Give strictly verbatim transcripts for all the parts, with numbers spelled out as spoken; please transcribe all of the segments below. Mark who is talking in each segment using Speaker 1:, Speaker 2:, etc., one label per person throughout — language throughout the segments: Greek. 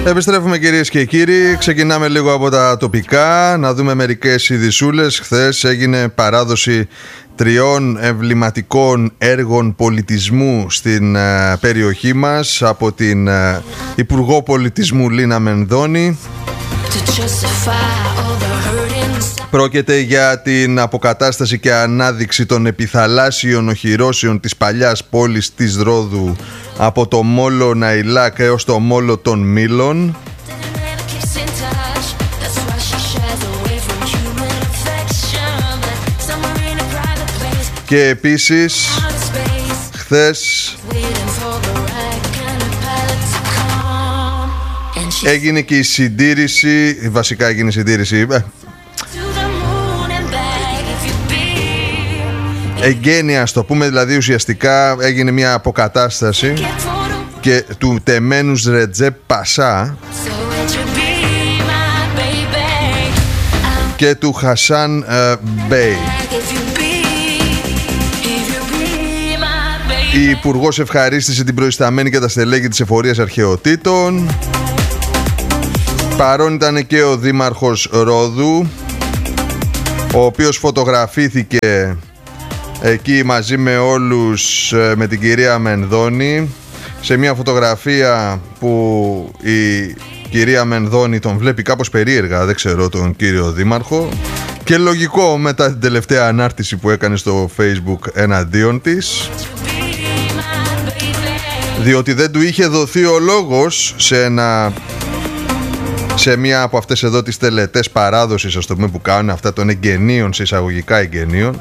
Speaker 1: Επιστρέφουμε κυρίες και κύριοι. Ξεκινάμε λίγο από τα τοπικά. Να δούμε μερικές ειδησούλες. Χθες έγινε παράδοση τριών εμβληματικών έργων πολιτισμού στην uh, περιοχή μας από την uh, Υπουργό Πολιτισμού Λίνα Μενδώνη. Πρόκειται για την αποκατάσταση και ανάδειξη των επιθαλάσσιων οχυρώσεων της παλιάς πόλης της Ρόδου από το μόλο Ναϊλάκ έως το μόλο των Μήλων. Και επίσης χθες έγινε και η συντήρηση, βασικά έγινε η συντήρηση εγγένεια, στο πούμε, δηλαδή ουσιαστικά έγινε μια αποκατάσταση και του τεμένους Ρετζέπ Πασά και του Χασάν uh, Μπέι. Η Υπουργός ευχαρίστησε την προϊσταμένη και τα στελέχη της Εφορίας Αρχαιοτήτων. Παρόν ήταν και ο Δήμαρχος Ρόδου, ο οποίος φωτογραφήθηκε εκεί μαζί με όλους, με την κυρία Μενδώνη, σε μια φωτογραφία που η κυρία Μενδώνη τον βλέπει κάπως περίεργα, δεν ξέρω, τον κύριο Δήμαρχο, και λογικό μετά την τελευταία ανάρτηση που έκανε στο Facebook εναντίον της, διότι δεν του είχε δοθεί ο λόγος σε ένα... σε μία από αυτές εδώ τις τελετές παράδοσης, ας το πούμε, που κάνουν αυτά των εγγενείων, σε εισαγωγικά εγγενείων.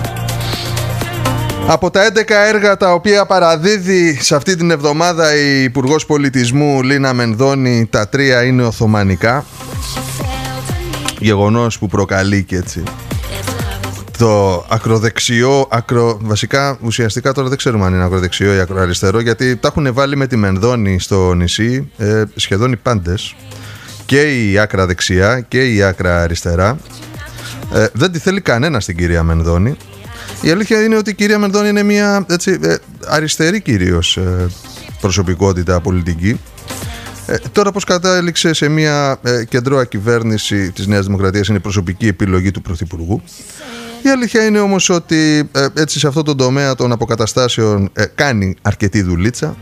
Speaker 1: Από τα έντεκα έργα τα οποία παραδίδει σε αυτή την εβδομάδα η Υπουργός Πολιτισμού Λίνα Μενδώνη, τα τρία είναι οθωμανικά, γεγονός που προκαλεί και έτσι το ακροδεξιό, ακρο... βασικά ουσιαστικά τώρα δεν ξέρουμε αν είναι ακροδεξιό ή ακροαριστερό, γιατί τα έχουν βάλει με τη Μενδώνη στο νησί ε, σχεδόν οι πάντες, και η άκρα δεξιά και η άκρα αριστερά. ε, Δεν τη θέλει κανένα στην κυρία Μενδώνη. Η αλήθεια είναι ότι η κυρία Μενδώνη είναι μια έτσι, ε, αριστερή κυρίως ε, προσωπικότητα πολιτική. ε, Τώρα πως κατέληξε σε μια ε, κεντρώα κυβέρνηση της Νέας Δημοκρατίας είναι προσωπική επιλογή του Πρωθυπουργού. Η αλήθεια είναι όμως ότι ε, έτσι σε αυτό το τομέα των αποκαταστάσεων ε, κάνει αρκετή δουλίτσα,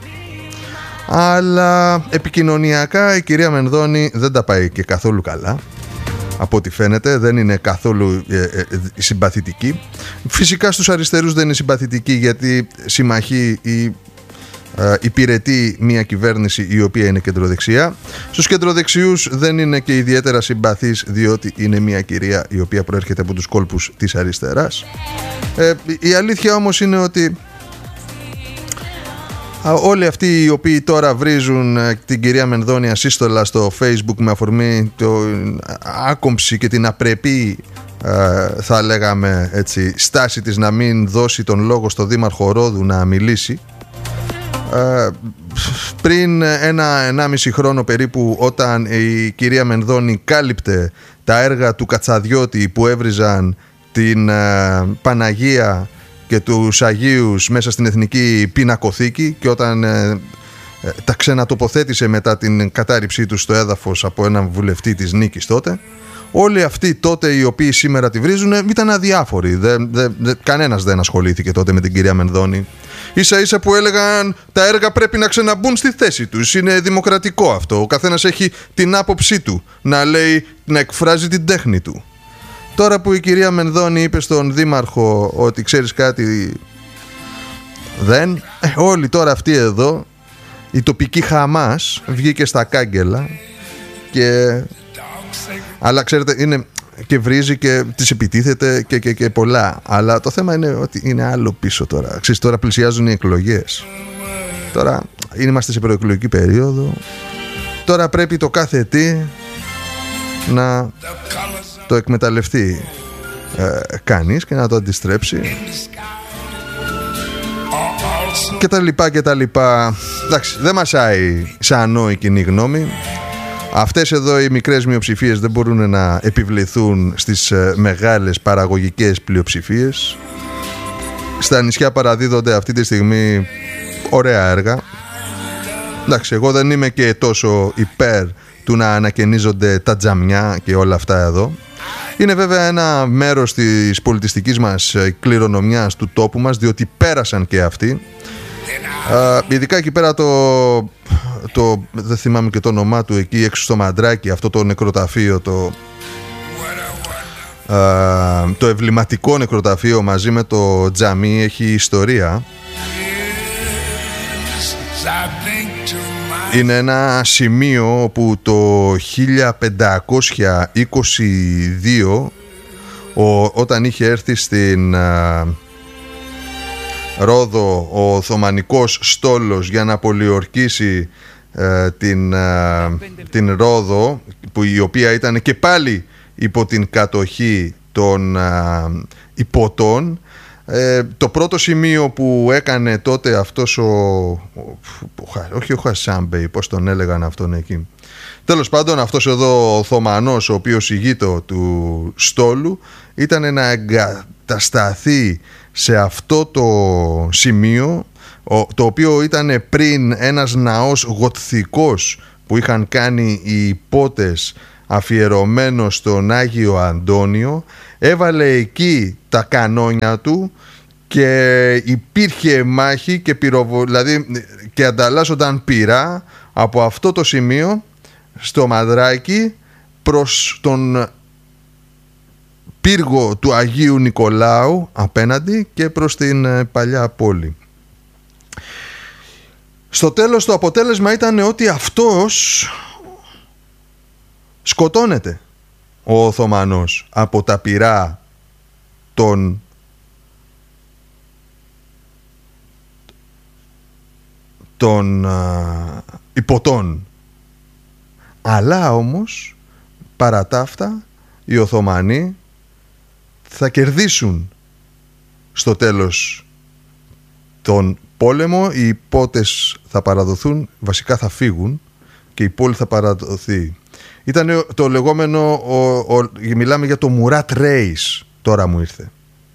Speaker 1: αλλά επικοινωνιακά η κυρία Μενδώνη δεν τα πάει και καθόλου καλά. Από ό,τι φαίνεται δεν είναι καθόλου ε, ε, συμπαθητική. Φυσικά στους αριστερούς δεν είναι συμπαθητική, γιατί συμμαχεί ή ε, υπηρετεί μια κυβέρνηση η οποία είναι κεντροδεξιά. Στους κεντροδεξιούς δεν είναι και ιδιαίτερα συμπαθής, διότι είναι μια κυρία η οποία προέρχεται από τους κόλπους της αριστεράς. ε, Η αλήθεια όμως είναι ότι όλοι αυτοί οι οποίοι τώρα βρίζουν την κυρία Μενδώνη ασύστολα στο Facebook με αφορμή την άκομψη και την απρεπή, θα λέγαμε έτσι, στάση της να μην δώσει τον λόγο στο Δήμαρχο Ρόδου να μιλήσει, πριν ένα ενάμιση χρόνο περίπου, όταν η κυρία Μενδώνη κάλυπτε τα έργα του Κατσαδιώτη που έβριζαν την Παναγία και τους Αγίους μέσα στην Εθνική Πινακοθήκη, και όταν ε, ε, τα ξανατοποθέτησε μετά την κατάρριψή του στο έδαφος από έναν βουλευτή της Νίκης τότε, όλοι αυτοί τότε οι οποίοι σήμερα τη βρίζουν ήταν αδιάφοροι. δε, δε, δε, Κανένας δεν ασχολήθηκε τότε με την κυρία Μενδώνη. Ίσα ίσα που έλεγαν τα έργα πρέπει να ξαναμπούν στη θέση τους. Είναι δημοκρατικό αυτό. Ο καθένας έχει την άποψή του να λέει, να εκφράζει την τέχνη του. Τώρα που η κυρία Μενδώνη είπε στον Δήμαρχο ότι ξέρεις κάτι, δεν, ε, όλοι τώρα αυτοί εδώ, η τοπική Χαμάς βγήκε στα κάγκελα και... αλλά ξέρετε, είναι και βρίζει και της επιτίθεται και, και, και πολλά. Αλλά το θέμα είναι ότι είναι άλλο πίσω τώρα. Ξέρεις, τώρα πλησιάζουν οι εκλογές. Τώρα είμαστε σε προεκλογική περίοδο. Τώρα πρέπει το κάθε τι να το εκμεταλλευτεί ε, κανείς και να το αντιστρέψει και τα λοιπά και τα λοιπά. Εντάξει, δεν μασάει σαν η κοινή γνώμη. Αυτές εδώ οι μικρές μειοψηφίες δεν μπορούν να επιβληθούν στις ε, μεγάλες παραγωγικές πλειοψηφίες. Στα νησιά παραδίδονται αυτή τη στιγμή ωραία έργα. Εντάξει, εγώ δεν είμαι και τόσο υπέρ του να ανακαινίζονται τα τζαμιά και όλα αυτά εδώ. Είναι βέβαια ένα μέρος της πολιτιστικής μας κληρονομιάς του τόπου μας, διότι πέρασαν και αυτοί. Uh, ειδικά εκεί πέρα το, το δεν θυμάμαι και το όνομά του, εκεί έξω στο Μαντράκι, αυτό το νεκροταφείο, το, uh, το εμβληματικό νεκροταφείο μαζί με το τζαμί, έχει ιστορία. Είναι ένα σημείο όπου το χίλια πεντακόσια είκοσι δύο, ο, όταν είχε έρθει στην uh, Ρόδο ο Οθωμανικός στόλος για να πολιορκήσει uh, την, uh, την Ρόδο, που η οποία ήταν και πάλι υπό την κατοχή των uh, Ιππωτών, Ε, το πρώτο σημείο που έκανε τότε αυτός ο, ο, ο όχι ο Χασάμπεϊ, πώς τον έλεγαν αυτόν εκεί, τέλος πάντων αυτός εδώ ο Οθωμανός, ο οποίος ηγείτο του στόλου, ήταν να εγκατασταθεί σε αυτό το σημείο, το οποίο ήταν πριν ένας ναός γοτθικός που είχαν κάνει οι Ιππώτες, αφιερωμένο στον Άγιο Αντώνιο. Έβαλε εκεί τα κανόνια του και υπήρχε μάχη και, πυροβο... δηλαδή, και ανταλλάσσονταν πυρά από αυτό το σημείο στο Μαδράκι προς τον πύργο του Αγίου Νικολάου απέναντι και προς την παλιά πόλη. Στο τέλος το αποτέλεσμα ήταν ότι αυτός σκοτώνεται, ο Οθωμανός, από τα πυρά των των α, Ιππωτών. Αλλά όμως παρά τα αυτά οι Οθωμανοί θα κερδίσουν στο τέλος τον πόλεμο. Οι Ιππώτες θα παραδοθούν, βασικά θα φύγουν και η πόλη θα παραδοθεί. Ήταν το λεγόμενο, ο, ο, μιλάμε για το Μουράτ Ρέις, τώρα μου ήρθε.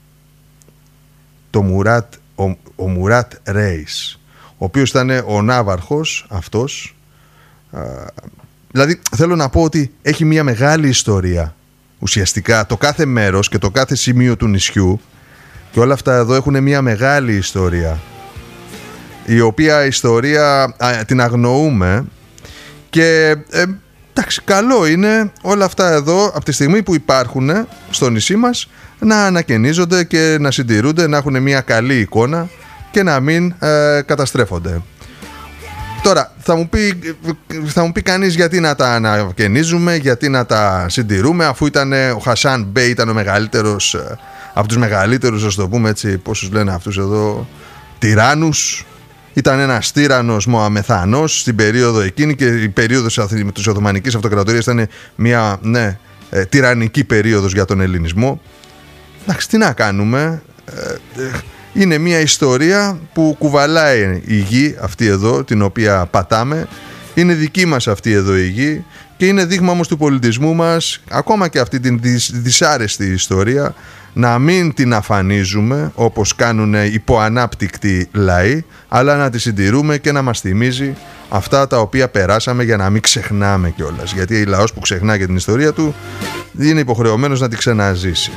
Speaker 1: Το Μουράτ, ο, ο Μουράτ Ρέις, ο οποίος ήταν ο ναύαρχος αυτός. Α, δηλαδή θέλω να πω ότι έχει μια μεγάλη ιστορία ουσιαστικά το κάθε μέρος και το κάθε σημείο του νησιού, και όλα αυτά εδώ έχουν μια μεγάλη ιστορία, η οποία ιστορία α, την αγνοούμε. Και ε, εντάξει, καλό είναι όλα αυτά εδώ από τη στιγμή που υπάρχουν στο νησί μας να ανακαινίζονται και να συντηρούνται, να έχουν μια καλή εικόνα και να μην ε, καταστρέφονται. Τώρα θα μου πει, θα μου πει κανείς γιατί να τα ανακαινίζουμε, γιατί να τα συντηρούμε, αφού ήταν ο Χασάν Μπέι, ήταν ο μεγαλύτερος, από τους μεγαλύτερους, ας το πούμε έτσι, πόσους λένε αυτούς εδώ, τυράννους. Ήταν ένας τύραννος Μωαμεθανός στην περίοδο εκείνη, και η περίοδος της Οθωμανικής Αυτοκρατορίας ήταν μια ναι, ε, τυραννική περίοδος για τον ελληνισμό. Εντάξει, τι να κάνουμε, ε, ε, είναι μια ιστορία που κουβαλάει η γη αυτή εδώ, την οποία πατάμε. Είναι δική μας αυτή εδώ η γη και είναι δείγμα όμως του πολιτισμού μας, ακόμα και αυτή την δυσ, δυσάρεστη ιστορία, να μην την αφανίζουμε όπως κάνουν υποανάπτυκτοι λαοί, αλλά να τη συντηρούμε και να μας θυμίζει αυτά τα οποία περάσαμε, για να μην ξεχνάμε κιόλας, γιατί ο λαός που ξεχνά και την ιστορία του είναι υποχρεωμένος να την ξαναζήσει.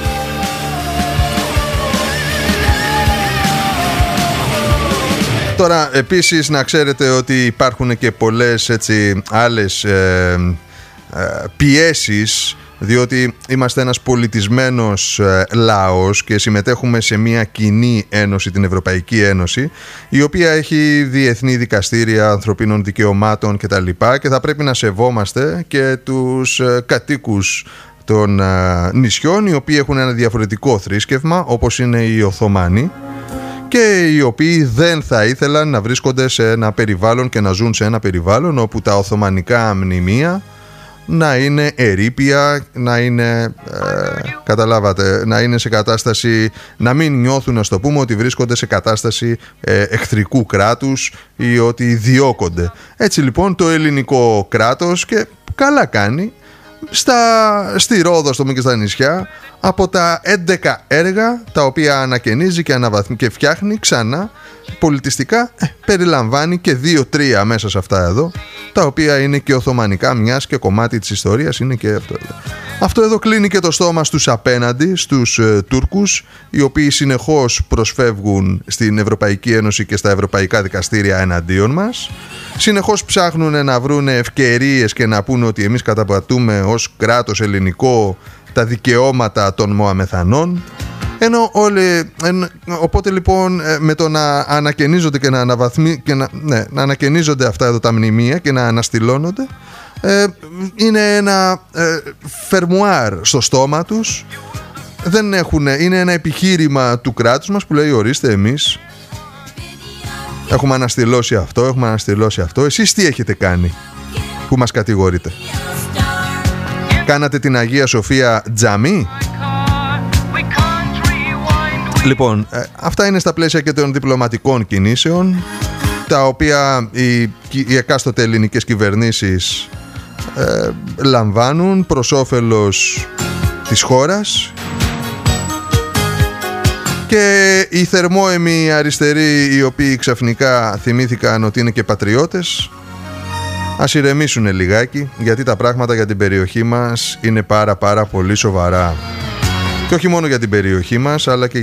Speaker 1: Τώρα επίσης να ξέρετε ότι υπάρχουν και πολλές έτσι άλλες ε, ε, πιέσεις, διότι είμαστε ένας πολιτισμένος ε, λαός και συμμετέχουμε σε μια κοινή ένωση, την Ευρωπαϊκή Ένωση, η οποία έχει διεθνή δικαστήρια ανθρωπίνων δικαιωμάτων κτλ. Και θα πρέπει να σεβόμαστε και τους ε, κατοίκους των ε, νησιών, οι οποίοι έχουν ένα διαφορετικό θρήσκευμα, όπως είναι οι Οθωμανοί, και οι οποίοι δεν θα ήθελαν να βρίσκονται σε ένα περιβάλλον και να ζουν σε ένα περιβάλλον όπου τα οθωμανικά μνημεία να είναι ερείπια, να είναι, ε, καταλάβατε, να είναι σε κατάσταση, να μην νιώθουν, ας το πούμε, ότι βρίσκονται σε κατάσταση ε, εχθρικού κράτους ή ότι διώκονται. Έτσι λοιπόν το ελληνικό κράτος, και καλά κάνει, στα, στη Ρόδο, στο και στα νησιά, από τα έντεκα έργα τα οποία ανακαινίζει και αναβαθμί και φτιάχνει ξανά πολιτιστικά, ε, περιλαμβάνει και δύο-τρία μέσα σε αυτά εδώ, τα οποία είναι και οθωμανικά, μιας και κομμάτι της ιστορίας είναι και αυτό εδώ. Αυτό εδώ κλείνει και το στόμα στους απέναντι, στους ε, Τούρκους, οι οποίοι συνεχώς προσφεύγουν στην Ευρωπαϊκή Ένωση και στα ευρωπαϊκά δικαστήρια εναντίον μας. Συνεχώς ψάχνουν να βρουν ευκαιρίες και να πούνε ότι εμείς καταπατούμε ως κράτος ελληνικό τα δικαιώματα των Μωαμεθανών. Ενώ όλοι, εν, οπότε λοιπόν με το να ανακαινίζονται και να αναβαθμί, και να, ναι, να ανακαινίζονται αυτά εδώ τα μνημεία και να αναστηλώνονται, ε, είναι ένα ε, φερμουάρ στο στόμα τους. Δεν έχουν, είναι ένα επιχείρημα του κράτους μας που λέει ορίστε, εμείς έχουμε αναστηλώσει αυτό, έχουμε αναστηλώσει αυτό. Εσείς τι έχετε κάνει που μας κατηγορείτε? Κάνατε την Αγία Σοφία τζαμί? Λοιπόν, ε, αυτά είναι στα πλαίσια και των διπλωματικών κινήσεων, τα οποία οι, οι εκάστοτε ελληνικές κυβερνήσεις ε, λαμβάνουν προς όφελος της χώρας, και οι θερμόαιμοι αριστεροί, οι οποίοι ξαφνικά θυμήθηκαν ότι είναι και πατριώτες, ας ηρεμήσουν λιγάκι, γιατί τα πράγματα για την περιοχή μας είναι πάρα πάρα πολύ σοβαρά. Και όχι μόνο για την περιοχή μας, αλλά και